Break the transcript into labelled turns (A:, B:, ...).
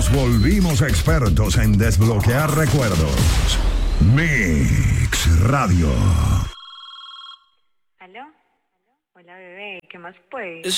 A: Nos volvimos expertos en desbloquear recuerdos. Mix Radio.
B: ¿Aló? Hola, bebé. ¿Qué más pues?